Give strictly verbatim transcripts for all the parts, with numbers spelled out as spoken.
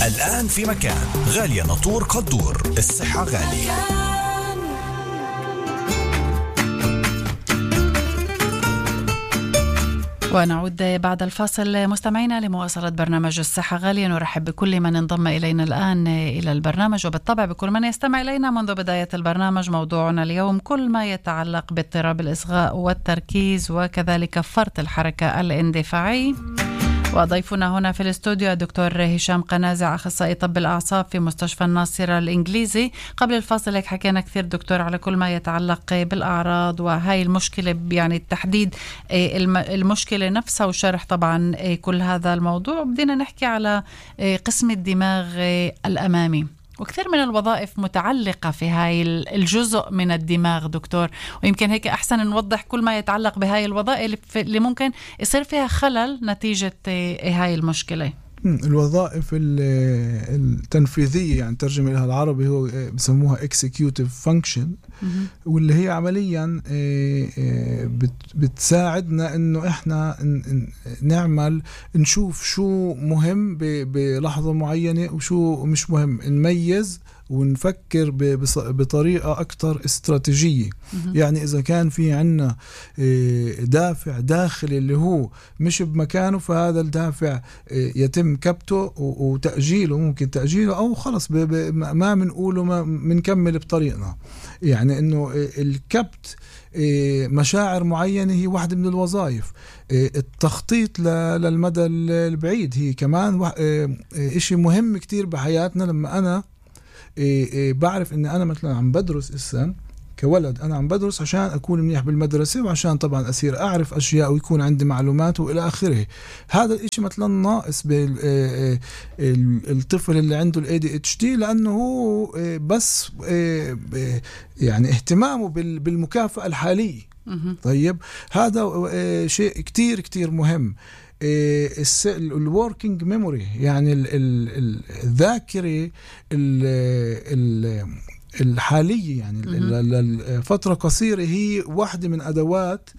الآن في مكان، غالية ناطور قدور، الصحة غالية. ونعود بعد الفاصل مستمعينا لمواصلة برنامج الصحة غالية. نرحب بكل من انضم إلينا الآن إلى البرنامج، وبالطبع بكل من يستمع إلينا منذ بداية البرنامج. موضوعنا اليوم كل ما يتعلق باضطراب الإصغاء والتركيز وكذلك فرط الحركة الاندفاعي. وضيفنا هنا في الاستوديو الدكتور هشام قنازع، أخصائي طب الأعصاب في مستشفى الناصرة الإنجليزي. قبل الفاصل هيك حكينا كثير دكتور على كل ما يتعلق بالأعراض وهاي المشكلة، يعني التحديد المشكلة نفسها وشرح طبعا كل هذا الموضوع. بدينا نحكي على قسم الدماغ الأمامي، وكثير من الوظائف متعلقة في هاي الجزء من الدماغ دكتور، ويمكن هيك أحسن نوضح كل ما يتعلق بهاي الوظائف اللي ممكن يصير فيها خلل نتيجة هاي المشكلة. الوظائف التنفيذية، يعني ترجمة لها العربي هو بسموها executive function، واللي هي عمليا بتساعدنا انه احنا نعمل نشوف شو مهم بلحظة معينة وشو مش مهم، نميز ونفكر بطريقة أكثر استراتيجية. يعني إذا كان في عنا دافع داخلي اللي هو مش بمكانه، فهذا الدافع يتم كبته وتأجيله، ممكن تأجيله أو خلص ما منقوله، ما منكمل بطريقنا. يعني إنه الكبت مشاعر معينة هي واحدة من الوظائف. التخطيط للمدى البعيد هي كمان إشي مهم كتير بحياتنا. لما أنا إيه إيه بعرف إن أنا مثلا عم بدرس إسان كولد، أنا عم بدرس عشان أكون منيح بالمدرسة، وعشان طبعا أصير أعرف أشياء ويكون عندي معلومات وإلى آخره. هذا الإشي مثلا ناقص بالطفل اللي عنده ال إيه دي إتش دي، لأنه هو بس يعني اهتمامه بالمكافأة الحالية. طيب هذا شيء كتير كتير مهم. الوركينج ميموري، يعني الذاكرة الحالية، يعني الفترة قصيرة، هي واحدة من أدوات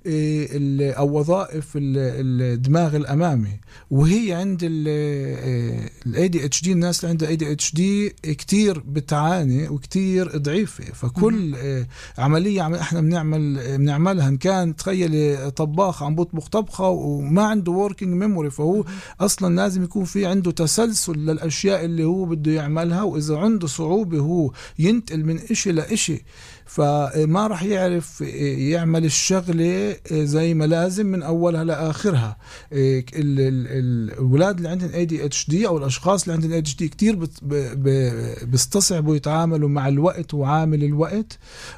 أو وظائف الدماغ الأمامي. وهي عند ال إيه دي إتش دي، الناس اللي عندها إيه دي إتش دي كتير بتعاني وكتير ضعيفة. فكل عملية احنا بنعمل بنعملها، إن كان تخيل طباخ عم بطبخ طبخة وما عنده working memory، فهو أصلا لازم يكون في عنده تسلسل للأشياء اللي هو بده يعملها. وإذا عنده صعوبة هو ينتقل من إشي لإشي، فما رح يعرف يعمل الشغلة زي ما لازم من أولها لآخرها. الأولاد اللي عندهم إيه دي إتش دي أو الأشخاص اللي عندهم إيه دي إتش دي كتير بيستصعبوا يتعاملوا مع الوقت وعامل الوقت.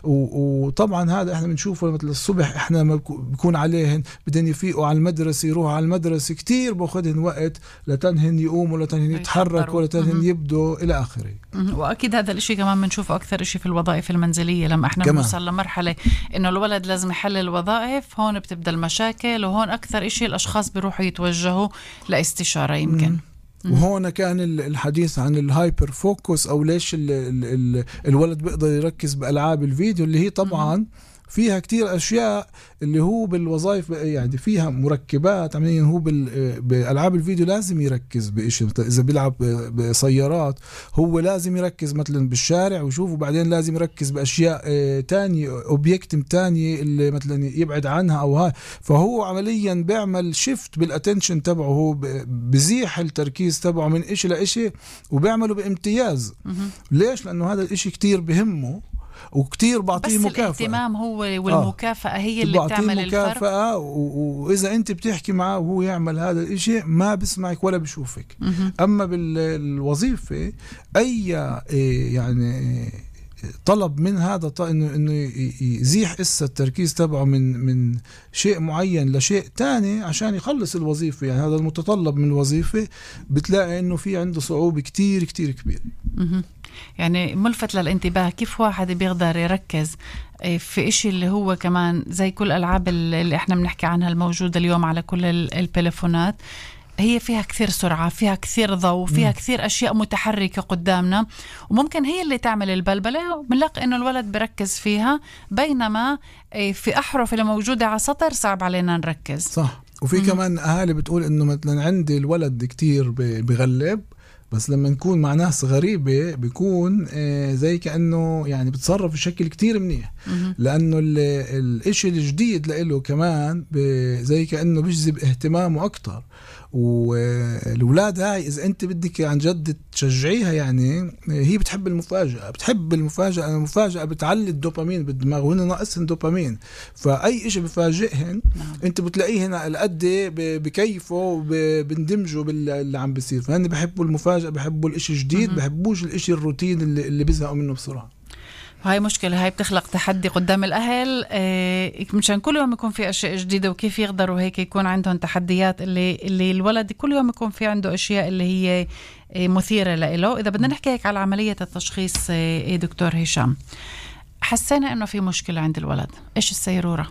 وطبعا هذا احنا بنشوفه مثل الصبح، احنا ما بيكون عليهن بدهم يفيقوا على المدرسة، يروحوا على المدرسة، كتير باخدهن وقت لتنهن يقوموا، لتنهن يتحركوا، لتنهن يبدوا إلى آخره. وأكيد هذا الإشي كمان بنشوفه أكثر إشي في الوظائف المنزلية. لما احنا بنوصل لمرحلة إنه الولد لازم يحل الوظائف، هون بتبدأ المشاكل، وهون أكثر إشي الأشخاص بيروحوا يتوجهوا لاستشارة يمكن. وهون كان الحديث عن الهايبر فوكس، أو ليش ال ال ال الولد بيقدر يركز بألعاب الفيديو، اللي هي طبعا مم. فيها كتير أشياء اللي هو بالوظائف، يعني فيها مركبات عمليا. هو بألعاب الفيديو لازم يركز بإشي، إذا بيلعب بسيارات هو لازم يركز مثلا بالشارع ويشوف، وبعدين لازم يركز بأشياء تانية، أوبيكتم تانية اللي مثلا يبعد عنها أو هاي. فهو عمليا بيعمل شيفت بالأتنشن تبعه، هو بزيح التركيز تبعه من إشي لإشي وبيعمله بامتياز. ليش؟ لأنه هذا الإشي كتير بهمه وكتير بعطيه مكافأة. بس الاهتمام هو والمكافأة آه. هي اللي بتعمل الفرق. وإذا أنت بتحكي معه وهو يعمل هذا الإشي ما بسمعك ولا بشوفك. أما بالوظيفة أي يعني طلب من هذا إنه إنه يزيح إسا التركيز تبعه من من شيء معين لشيء تاني عشان يخلص الوظيفة، يعني هذا المتطلب من الوظيفة، بتلاقي إنه في عنده صعوبة كتير كتير كبيرة. يعني ملفت للانتباه كيف واحد بيقدر يركز في إشي اللي هو كمان زي كل الألعاب اللي احنا بنحكي عنها الموجودة اليوم على كل التليفونات. هي فيها كثير سرعة، فيها كثير ضوء، فيها كثير أشياء متحركة قدامنا، وممكن هي اللي تعمل البلبلة، وبنلاقي إنه الولد بركز فيها، بينما في أحرف اللي موجودة على سطر صعب علينا نركز. صح. وفي مم. كمان أهالي بتقول إنه مثلا عندي الولد كتير بغلب، بس لما نكون مع ناس غريبة بيكون زي كأنه يعني بتصرف بشكل كتير منيح، لأنه الاشي الجديد لإله كمان زي كأنه بيجذب اهتمامه أكتر. والولاد هاي إذا أنت بدك عن جد تشجعيها يعني هي بتحب المفاجأة، بتحب المفاجأة. المفاجأة بتعلي الدوبامين بالدماغ وهنا ناقصهن دوبامين، فأي إشي بفاجئهن أنت بتلاقيه هنا القد بكيفه بندمجوا باللي عم بيصير. فهن بحبوا المفاجأة، بحبوا الإشي جديد، بحبوش الإشي الروتين اللي, اللي بيزهقوا منه بسرعة. هاي مشكلة، هاي بتخلق تحدي قدام الأهل إيه مشان كل يوم يكون في أشياء جديدة، وكيف يقدروا هيك يكون عندهم تحديات اللي اللي الولد كل يوم يكون في عنده أشياء اللي هي مثيرة له. إذا بدنا نحكي هيك على عملية التشخيص إيه دكتور هشام، حسينا إنه في مشكلة عند الولد، إيش السيرورة؟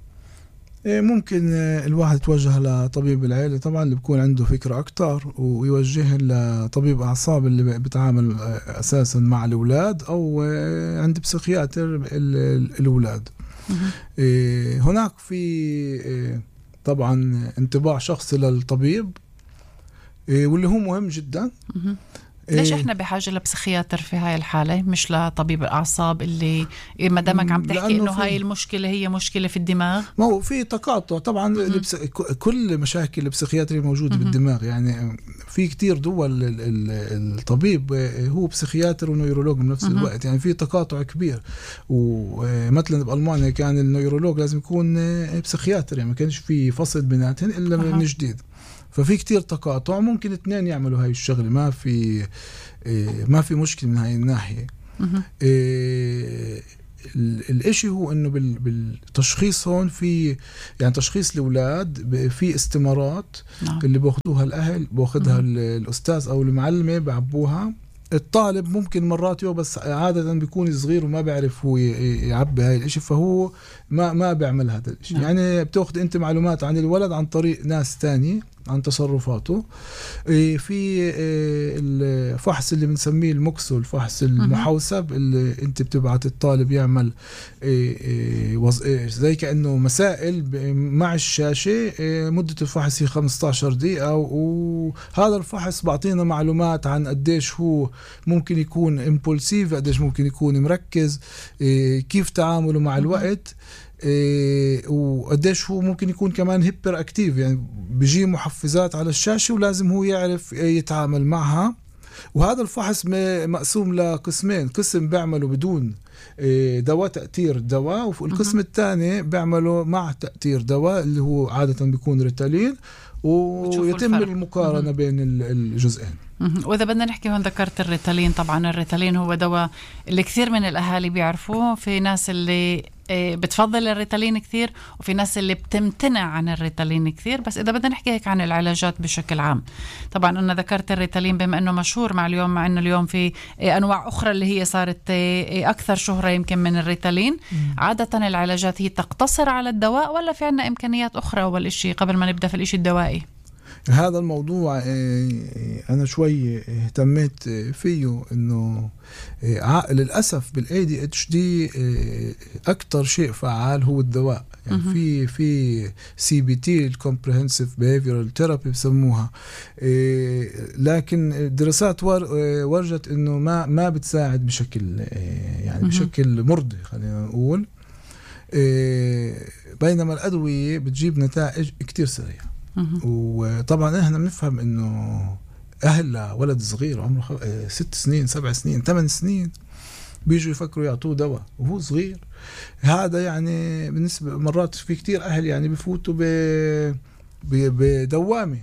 ممكن الواحد يتوجه لطبيب العائلة طبعا اللي بيكون عنده فكرة أكتر، ويوجهه لطبيب أعصاب اللي بيتعامل أساسا مع الأولاد، أو عند بسيخياتر الأولاد. هناك في طبعا انطباع شخصي للطبيب واللي هو مهم جدا. ليش احنا بحاجة لبسيخياتر في هاي الحالة مش لطبيب الأعصاب اللي ما دامك عم تحكي إنه هاي المشكلة هي مشكلة في الدماغ؟ ما هو في تقاطع طبعا. البس... كل مشاكل البسيخياترية موجودة مم. بالدماغ. يعني في كتير دول الطبيب هو بسيخياتر ونيورولوج بنفس مم. الوقت، يعني في تقاطع كبير. ومثلا بألمانيا كان النيورولوج لازم يكون بسيخياتر، يعني ما كانش في فصل بيناتهم إلا من أه. جديد. ففي كتير تقاطع، ممكن اثنين يعملوا هاي الشغلة، ما في إيه ما في مشكلة من هاي الناحية. إيه الاشي هو انه بالتشخيص هون في يعني تشخيص الأولاد في استمارات نعم. اللي باخدوها الأهل، باخدها الأستاذ أو المعلمة بعبوها. الطالب ممكن مرات يو بس عادة بيكون صغير وما بيعرف هو يعبي هاي الاشي، فهو ما ما بيعمل هذا الاشي. نعم. يعني بتاخد انت معلومات عن الولد عن طريق ناس تاني عن تصرفاته. في الفحص اللي بنسميه المكسو، الفحص المحوسب، اللي انت بتبعت الطالب يعمل زي كأنه مسائل مع الشاشة. مدة الفحص هي خمسة عشر دقيقة، وهذا الفحص بعطينا معلومات عن قديش هو ممكن يكون امبولسيف، قديش ممكن يكون مركز، كيف تعامله مع الوقت، إيه وقديش هو ممكن يكون كمان هيبر اكتيف، يعني بيجي محفزات على الشاشة ولازم هو يعرف يتعامل معها. وهذا الفحص مقسوم لقسمين، قسم بيعمله بدون إيه دواء، تأثير دواء، والقسم الثاني بيعمله مع تأثير دواء اللي هو عادة بيكون ريتالين، ويتم المقارنة مم. بين الجزئين. وإذا بدنا نحكي هون ذكرت الريتالين، طبعا الريتالين هو دواء اللي كثير من الأهالي بيعرفوه. في ناس اللي بتفضل الريتالين كثير، وفي ناس اللي بتمتنع عن الريتالين كثير. بس إذا بدنا نحكي هيك عن العلاجات بشكل عام، طبعا أنا ذكرت الريتالين بما أنه مشهور مع اليوم، مع أنه اليوم في أنواع أخرى اللي هي صارت أكثر شهرة يمكن من الريتالين. عادة العلاجات هي تقتصر على الدواء ولا في عنا إمكانيات أخرى أول إشي قبل ما نبدأ في الإشي الدوائي؟ هذا الموضوع أنا شوي اهتميت فيه، إنه للأسف بالإيه دي إتش دي أكتر شيء فعال هو الدواء. يعني في في سي بي تي الكومبريهنسيف بيهيفيرال ثيرابي بسموها، لكن الدراسات ورجت إنه ما ما بتساعد بشكل يعني بشكل مرضي خلينا نقول، بينما الأدوية بتجيب نتائج كتير سريعة. وطبعا احنا بنفهم انه اهل ولد صغير عمره ست سنين سبع سنين ثمان سنين بيجوا يفكروا يعطوه دواء وهو صغير. هذا يعني بالنسبة مرات في كتير اهل يعني بفوتوا بدوامة.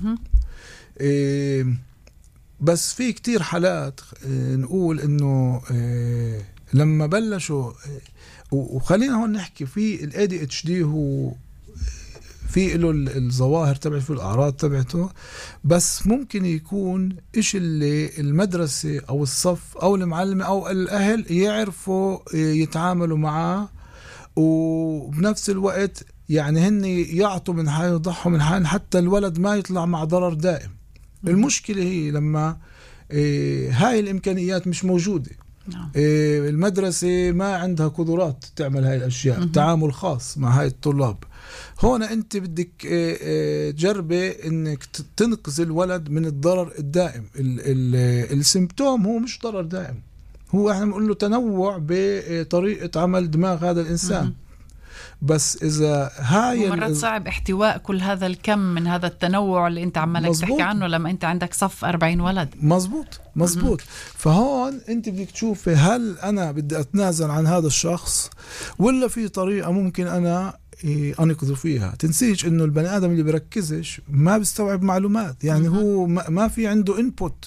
إيه بس في كتير حالات إيه نقول انه إيه لما بلشوا إيه وخلينا هون نحكي في ال إيه دي إتش دي هو في له الظواهر تبعته، في الأعراض تبعته، بس ممكن يكون إيش اللي المدرسة أو الصف أو المعلمة أو الأهل يعرفوا يتعاملوا معه، وبنفس الوقت يعني هن يعطوا من حال يضحوا من حال حتى الولد ما يطلع مع ضرر دائم. المشكلة هي لما هاي الإمكانيات مش موجودة، نعم. إيه المدرسة ما عندها قدرات تعمل هاي الأشياء، م- تعامل خاص مع هاي الطلاب. هون أنت بدك إيه إيه تجربي إنك تنقذ الولد من الضرر الدائم. السيمبتوم هو مش ضرر دائم، هو احنا بنقول له تنوع بطريقة عمل دماغ هذا الإنسان. م- بس إذا هاي مرات صعب احتواء كل هذا الكم من هذا التنوع اللي أنت عمالك تحكي عنه لما أنت عندك صف أربعين ولد. مزبوط مزبوط. فهون أنت بدك تشوفي هل أنا بدي أتنازل عن هذا الشخص ولا في طريقة ممكن أنا أنقذه فيها. تنسيش إنه البني آدم اللي بركزش ما بيستوعب معلومات، يعني م- هو ما في عنده input.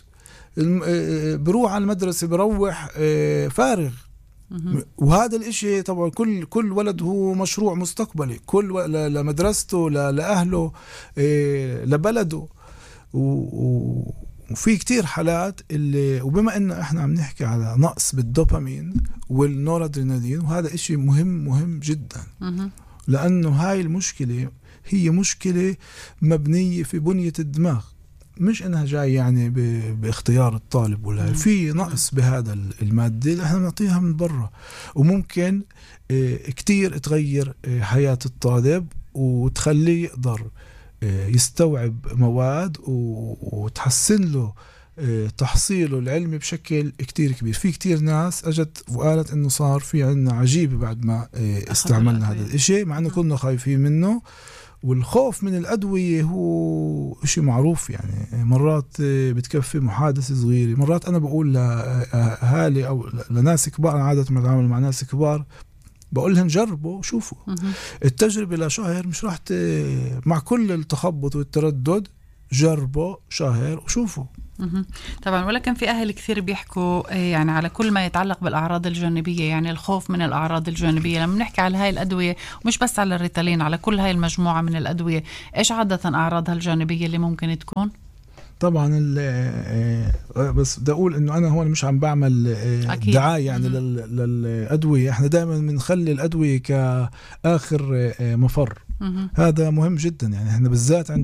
بروح على المدرسة بروح فارغ، وهذا الاشي طبعا كل كل ولد هو مشروع مستقبلي، كل و... لمدرسته ل... لأهله إيه... لبلده. و... وفي كتير حالات اللي، وبما انه احنا عم نحكي على نقص بالدوبامين والنورادرينالين، وهذا اشي مهم مهم جدا، لانه هاي المشكلة هي مشكلة مبنية في بنية الدماغ، مش انها جاي يعني ب... باختيار الطالب ولا مم. في نقص بهذا المادة اللي احنا نعطيها من برا، وممكن اه كتير تغير اه حياة الطالب وتخليه يقدر اه يستوعب مواد وتحسن له اه تحصيله العلمي بشكل كتير كبير. في كتير ناس اجت وقالت انه صار في عنا عجيبة بعد ما اه استعملنا هذا الاشي، مع انه كنا خايفين منه. والخوف من الأدوية هو شيء معروف، يعني مرات بتكفي محادثة صغيرة. مرات أنا بقول لأهالي أو لناس كبار، أنا عادة ما أتعامل مع ناس كبار، بقول لهم جربوا شوفوا التجربة لشهر، مش راح مع كل التخبط والتردد، جربوا شهر وشوفوا. طبعا. ولكن في أهل كثير بيحكوا يعني على كل ما يتعلق بالأعراض الجانبية، يعني الخوف من الأعراض الجانبية لما نحكي على هاي الأدوية، ومش بس على الريتالين، على كل هاي المجموعة من الأدوية، إيش عادة أعراضها الجانبية اللي ممكن تكون؟ طبعا بس بدي أقول إنه أنا هون مش عم بعمل دعاية يعني للأدوية، إحنا دائما بنخلي الأدوية كآخر مفر. هذا مهم جدا، يعني إحنا بالذات